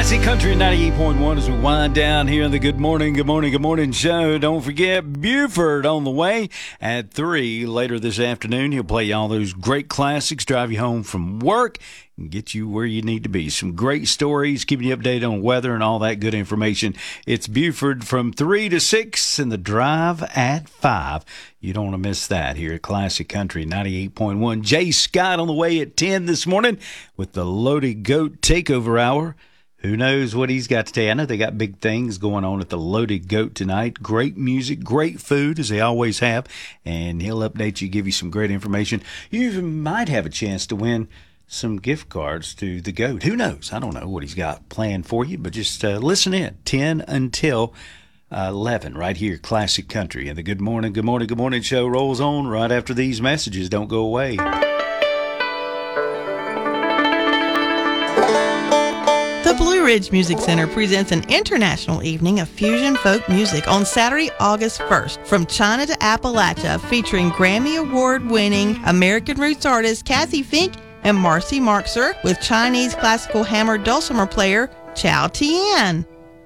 Classic Country 98.1 as we wind down here in the Good Morning show. Don't forget Buford on the way at 3 later this afternoon. He'll play you all those great classics, drive you home from work, and get you where you need to be. Some great stories, keeping you updated on weather and all that good information. It's Buford from 3 to 6 and the drive at 5. You don't want to miss that here at Classic Country 98.1. Jay Scott on the way at 10 this morning with the Loaded Goat Takeover Hour. Who knows what he's got to tell you? I know they got big things going on at the Loaded Goat tonight. Great music, great food, as they always have. And he'll update you, give you some great information. You even might have a chance to win some gift cards to the Goat. Who knows? I don't know what he's got planned for you, but just listen in. 10 until 11 right here, Classic Country. And the Good Morning show rolls on right after these messages. Don't go away. The Blue Ridge Music Center presents an international evening of fusion folk music on Saturday, August 1st, from China to Appalachia, featuring Grammy Award-winning American roots artist Kathy Fink and Marcy Marxer with Chinese classical hammer dulcimer player Chow Tian.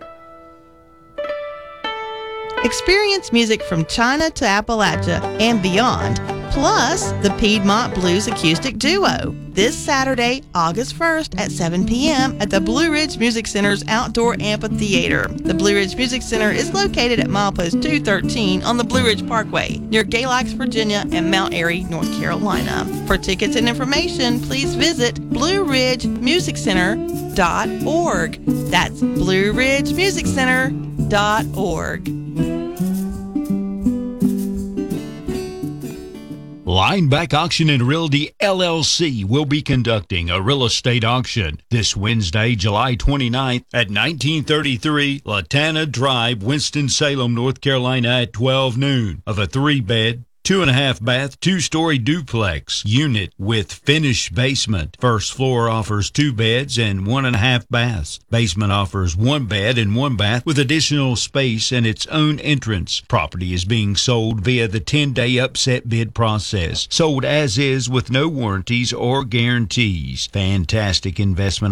Experience music from China to Appalachia and beyond, plus the Piedmont Blues Acoustic Duo. This Saturday, August 1st at 7 p.m. at the Blue Ridge Music Center's Outdoor Amphitheater. The Blue Ridge Music Center is located at milepost 213 on the Blue Ridge Parkway, near Galax, Virginia and Mount Airy, North Carolina. For tickets and information, please visit BlueRidgeMusicCenter.org. That's BlueRidgeMusicCenter.org. Lineback Auction and Realty LLC will be conducting a real estate auction this Wednesday, July 29th at 1933 Latana Drive, Winston-Salem, North Carolina at 12 noon of a 3-bed, 2.5-bath, 2-story duplex unit with finished basement. First floor offers 2 beds and 1.5 baths. Basement offers 1 bed and 1 bath with additional space and its own entrance. Property is being sold via the 10-day upset bid process. Sold as is with no warranties or guarantees. Fantastic investment